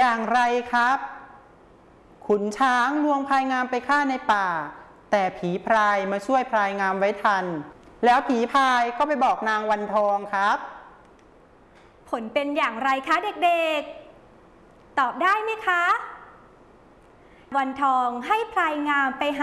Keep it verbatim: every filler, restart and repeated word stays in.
อย่างไรครับขุนช้างลวงพลายงามไปฆ่าในป่าแต่ผีพรายมาช่วยพลายงามไว้ทันแล้วผีพรายก็ไปบอกนางวันทองครับผลเป็นอย่างไรคะเด็กๆตอบได้ไหมคะวันทองให้พลายงามไปหา